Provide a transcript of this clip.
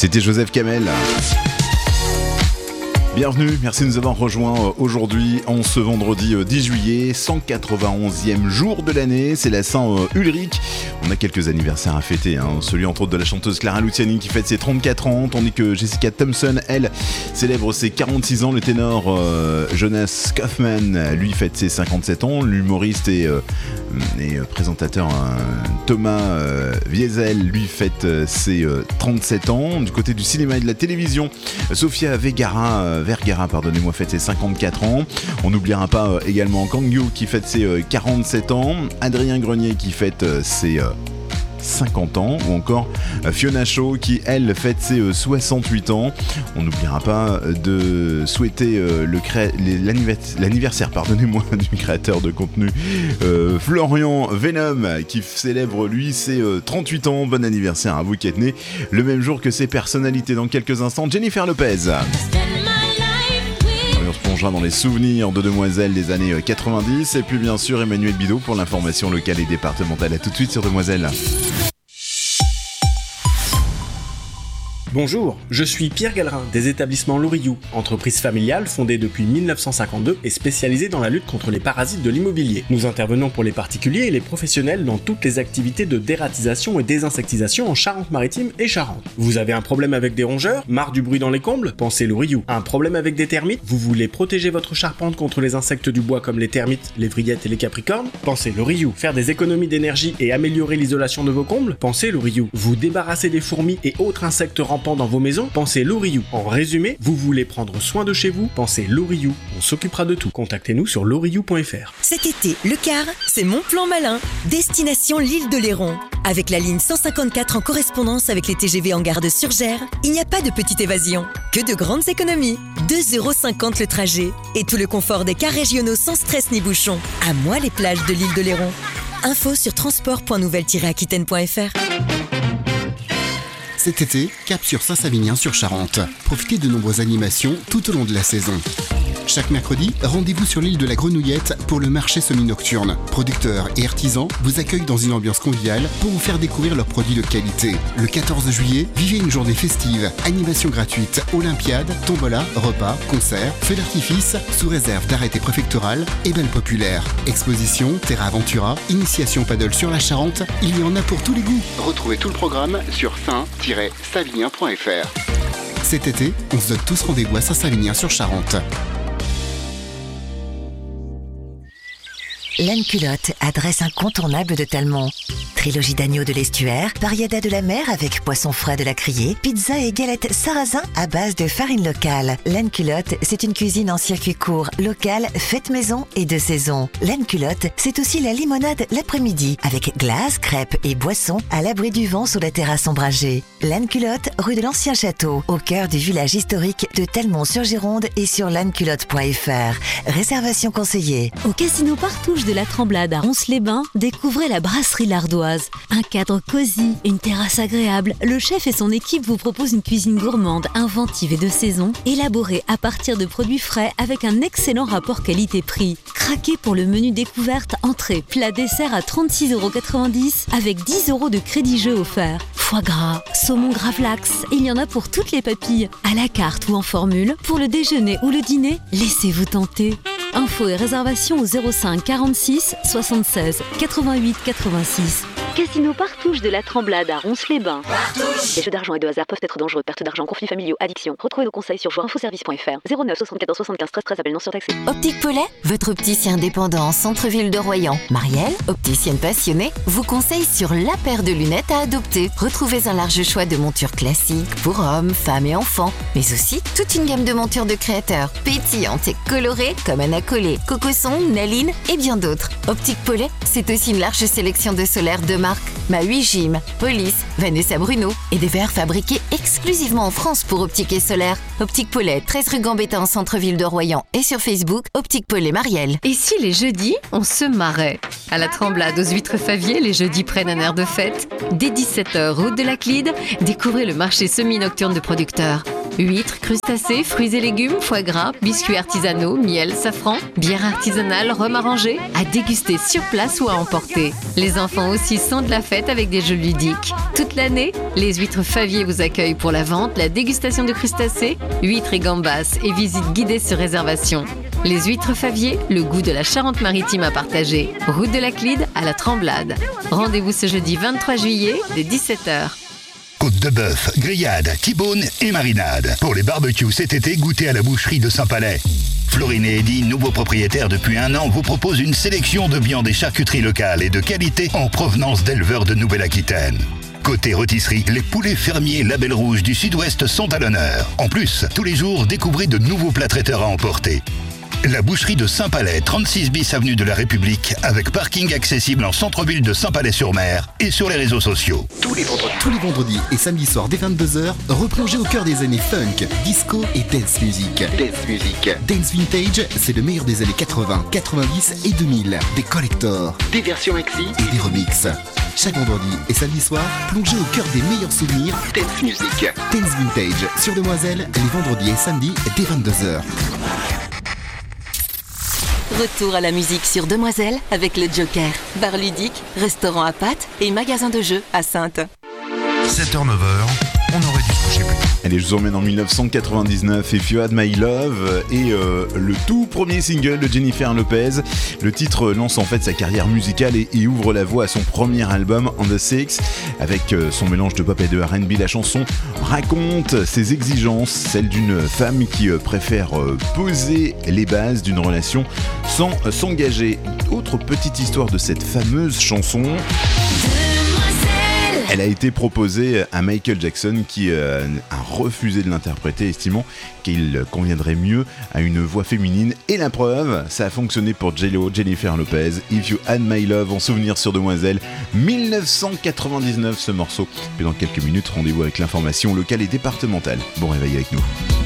C'était Joseph Kamel. Bienvenue, merci de nous avoir rejoints aujourd'hui en ce vendredi 10 juillet, 191e jour de l'année, c'est la Saint-Ulrich. On a quelques anniversaires à fêter, celui entre autres de la chanteuse Clara Luciani qui fête ses 34 ans, tandis que Jessica Thompson, elle, célèbre ses 46 ans. Le ténor Jonas Kaufmann, lui, fête ses 57 ans. L'humoriste et présentateur Thomas Wiesel, lui, fête ses 37 ans. Du côté du cinéma et de la télévision, Sofia Vergara, fête ses 54 ans. On n'oubliera pas également Kang Yu qui fête ses 47 ans, Adrien Grenier qui fête ses 50 ans, ou encore Fiona Shaw qui, elle, fête ses 68 ans. On n'oubliera pas de souhaiter l'anniversaire du créateur de contenu Florian Venom qui célèbre lui ses 38 ans. Bon anniversaire à vous qui êtes nés le même jour que ces personnalités. Dans quelques instants, Jennifer Lopez. On se plongera dans les souvenirs de demoiselles des années 90 et puis bien sûr Emmanuel Bidot pour l'information locale et départementale. À tout de suite sur Demoiselles. Bonjour, je suis Pierre Gallerin des établissements Lorillou, entreprise familiale fondée depuis 1952 et spécialisée dans la lutte contre les parasites de l'immobilier. Nous intervenons pour les particuliers et les professionnels dans toutes les activités de dératisation et désinsectisation en Charente-Maritime et Charente. Vous avez un problème avec des rongeurs? Marre du bruit dans les combles? Pensez Lorillou. Un problème avec des termites? Vous voulez protéger votre charpente contre les insectes du bois comme les termites, les vrillettes et les capricornes? Pensez Lorillou. Faire des économies d'énergie et améliorer l'isolation de vos combles? Pensez Lorillou. Vous débarrasser des fourmis et autres insectes rampants dans vos maisons? Pensez Lorillou. En résumé, vous voulez prendre soin de chez vous? Pensez Lorillou. On s'occupera de tout. Contactez-nous sur lorillou.fr. Cet été, le car, c'est mon plan malin. Destination l'île de Léron. Avec la ligne 154 en correspondance avec les TGV en gare de Surgères, il n'y a pas de petite évasion, que de grandes économies. 2,50€ le trajet et tout le confort des cars régionaux sans stress ni bouchon. À moi les plages de l'île de Léron. Info sur transport.nouvelle-aquitaine.fr. Cet été, cap sur Saint-Savinien-sur-Charente. Profitez de nombreuses animations tout au long de la saison. Chaque mercredi, rendez-vous sur l'île de la Grenouillette pour le marché semi-nocturne. Producteurs et artisans vous accueillent dans une ambiance conviviale pour vous faire découvrir leurs produits de qualité. Le 14 juillet, vivez une journée festive. Animation gratuite, olympiade, tombola, repas, concerts, feux d'artifice, sous réserve d'arrêtés préfectorales et bal populaire. Exposition, Terra Aventura, initiation paddle sur la Charente, il y en a pour tous les goûts. Retrouvez tout le programme sur saint-savinien.fr. Cet été, on se donne tous rendez-vous à Saint-Savinien-sur-Charente. Laine Culotte, adresse incontournable de Talmont. Trilogie d'agneau de l'estuaire, variada de la mer avec poisson frais de la criée, pizza et galettes sarrasin à base de farine locale. Laine Culotte, c'est une cuisine en circuit court, locale, faite maison et de saison. Laine Culotte, c'est aussi la limonade l'après-midi, avec glace, crêpes et boissons à l'abri du vent sur la terrasse ombragée. Laine Culotte, rue de l'Ancien Château, au cœur du village historique de Talmont-sur-Gironde et sur laneculotte.fr. Réservation conseillée. Au casino Partouche de la Tremblade à Ronces-les-Bains, découvrez la brasserie L'Ardoise. Un cadre cosy, une terrasse agréable, le chef et son équipe vous proposent une cuisine gourmande, inventive et de saison, élaborée à partir de produits frais avec un excellent rapport qualité-prix. Craquez pour le menu découverte, entrée, plat, dessert à 36,90€ avec 10€ de crédit jeu offert. Foie gras, saumon gravlax, il y en a pour toutes les papilles, à la carte ou en formule, pour le déjeuner ou le dîner, laissez-vous tenter. Infos et réservations au 05 46 76 88 86. Casino Partouche de la Tremblade à Ronces-les-Bains. Les jeux d'argent et de hasard peuvent être dangereux. Perte d'argent, conflits familiaux, addiction. Retrouvez nos conseils sur joueurinfoservice.fr. 09 74 75 13 13. Appel non surtaxé. Optique Paulet, votre opticien indépendant en centre-ville de Royan. Marielle, opticienne passionnée, vous conseille sur la paire de lunettes à adopter. Retrouvez un large choix de montures classiques pour hommes, femmes et enfants, mais aussi toute une gamme de montures de créateurs, pétillantes et colorées comme Anna Collet, Cocosson, Naline et bien d'autres. Optique Paulet, c'est aussi une large sélection de solaires de marque Maui Jim, Police, Vanessa Bruno et des verres fabriqués exclusivement en France pour Optique et Solaire. Optique Paulet, 13 rue Gambetta en centre-ville de Royan et sur Facebook, Optique Paulet Marielle. Et si les jeudis, on se marrait? À la Tremblade, aux Huîtres Favier, les jeudis prennent un air de fête. Dès 17h, route de la Clide, découvrez le marché semi-nocturne de producteurs. Huîtres, crustacés, fruits et légumes, foie gras, biscuits artisanaux, miel, safran, bière artisanale, rhum arrangé, à déguster sur place ou à emporter. Les enfants aussi sont de la fête avec des jeux ludiques. Toute l'année, les huîtres Favier vous accueillent pour la vente, la dégustation de crustacés, huîtres et gambas et visite guidée sur réservation. Les huîtres Favier, le goût de la Charente-Maritime à partager. Route de la Clide à la Tremblade. Rendez-vous ce jeudi 23 juillet dès 17h. Côte de bœuf, grillade, T-bone et marinade. Pour les barbecues cet été, goûtez à la boucherie de Saint-Palais. Florine et Eddy, nouveaux propriétaires depuis 1 an, vous proposent une sélection de viandes et charcuteries locales et de qualité en provenance d'éleveurs de Nouvelle-Aquitaine. Côté rôtisserie, les poulets fermiers Label Rouge du Sud-Ouest sont à l'honneur. En plus, tous les jours, découvrez de nouveaux plats traiteurs à emporter. La boucherie de Saint-Palais, 36 bis avenue de la République, avec parking accessible en centre-ville de Saint-Palais-sur-Mer et sur les réseaux sociaux. Tous les vendredis et samedis soirs dès 22h, replongez au cœur des années funk, disco et dance music. Dance Vintage, c'est le meilleur des années 80, 90 et 2000. Des collectors, des versions maxi et des remixes. Chaque vendredi et samedi soir, plongez au cœur des meilleurs souvenirs dance music. Dance Vintage sur Demoiselle, les vendredis et samedis dès 22h. Retour à la musique sur Demoiselle avec le Joker. Bar ludique, restaurant à pâtes et magasin de jeux à Saintes. 7h, 9h, on aurait dû se coucher plus tôt. Allez, je vous emmène en 1999, If You Had My Love et le tout premier single de Jennifer Lopez. Le titre lance en fait sa carrière musicale et ouvre la voie à son premier album On The Six. Avec son mélange de pop et de R&B, la chanson raconte ses exigences, celle d'une femme qui préfère poser les bases d'une relation sans s'engager. Autre petite histoire de cette fameuse chanson. Elle a été proposée à Michael Jackson qui a refusé de l'interpréter, estimant qu'il conviendrait mieux à une voix féminine. Et la preuve, ça a fonctionné pour J-Lo, Jennifer Lopez, If You Had My Love, en souvenir sur Demoiselle, 1999 ce morceau. Puis dans quelques minutes, rendez-vous avec l'information locale et départementale. Bon réveil avec nous.